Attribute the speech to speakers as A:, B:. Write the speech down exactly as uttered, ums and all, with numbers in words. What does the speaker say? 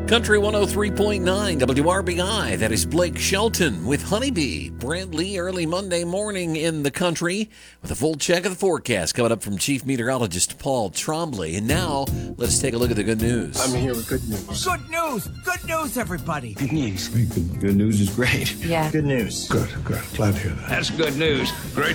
A: Country one oh three point nine W R B I. That is Blake Shelton with Honeybee. Brent Lee early Monday morning in the country with a full check of the forecast coming up from Chief Meteorologist Paul Trombley. And now, let's take a look at the good news.
B: I'm here with good news.
C: Good news! Good news, everybody!
B: Good news.
D: Good, good news is great.
E: Yeah.
B: Good news.
D: Good, good. Glad to hear that.
F: That's good news. Great